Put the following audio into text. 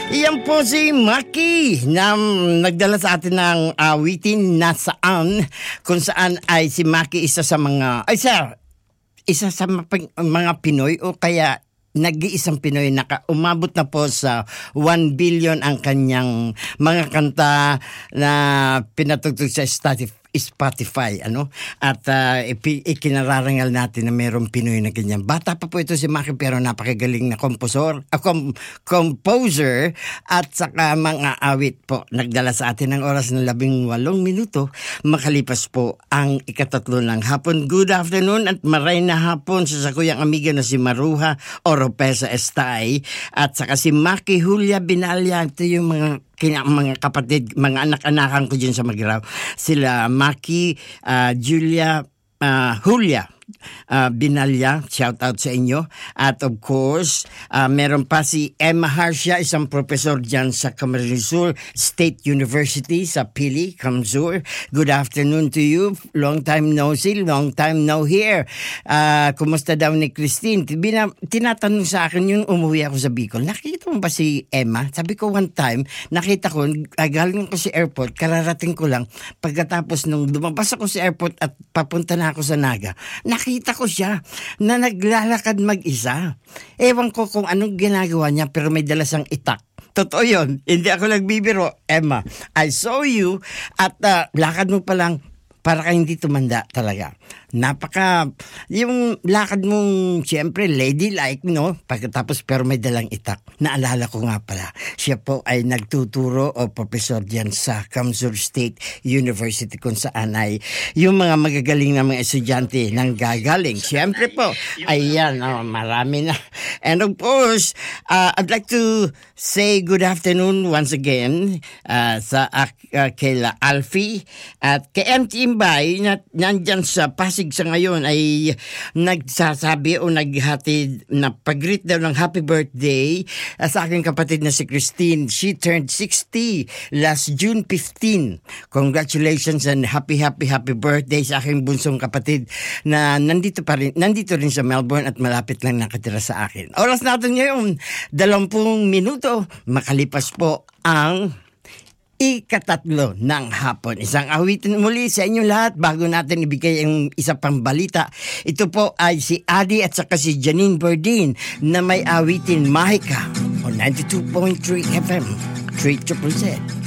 Iyan po si Maki na nagdala sa atin ng awitin na kung saan ay si Maki isa sa mga Pinoy o kaya nag-iisang Pinoy na umabot na po sa 1 billion ang kanyang mga kanta na pinatugtog sa Spotify, at ikinararangal natin na mayroong Pinoy na ganyan. Bata pa po ito si Maki pero napakagaling na composer at saka mga awit po. Nagdala sa atin ng oras ng 18 minuto makalipas po ang 3 ng hapon. Good afternoon at maray na hapon sa kuyang amiga na si Maruha Oropesa Estay at saka si Maki Julia Binalya. Ito yung mga kapatid, mga anak-anakan ko dyan sa Magiraw. Sila Maki, Julia Binalya, shout out sa inyo. At of course, meron pa si Emma Harsha, isang professor dyan sa Camarines Sur State University sa Pili, Kamsur. Good afternoon to you. Long time no see, long time no hear. Kumusta daw ni Christine? Tinatanong sa akin yung umuwi ako sa Bicol. Nakita mo ba si Emma? Sabi ko one time, nakita ko, galing ko sa airport, kararating ko lang. Pagkatapos nung lumabas ako sa airport at papunta na ako sa Naga, nakita ko siya na naglalakad mag-isa. Ewan ko kung anong ginagawa niya pero may dala siyang itak. Totoo yun. Hindi ako nagbibiro. Emma, I saw you at lakad mo pa lang para ka hindi tumanda talaga. Yung lakad mong siyempre ladylike, pagkatapos pero may dalang itak. Naalala ko nga pala, siya po ay nagtuturo o professor diyan sa Kamsur State University kung saan ay yung mga magagaling na mga estudyante nang gagaling. Siyempre po, ayan, marami na. And of course, I'd like to say good afternoon once again sa kaila Alfie at kay MT Imbay na nandyan sa Pasig sa ngayon ay nagsasabi o naghatid na pag-greet daw ng happy birthday sa aking kapatid na si Christine. She turned 60 last June 15. Congratulations and happy birthday sa aking bunsong kapatid na nandito rin sa Melbourne at malapit lang nakatira sa akin. Oras natin ngayon, 20 minuto. Makalipas po ang 3 ng hapon. Isang awitin muli sa inyo lahat bago natin ibigay ang isa pang balita. Ito po ay si Adi at saka si Janine Berdin na may awitin Mahika o 92.3 FM 3 Z.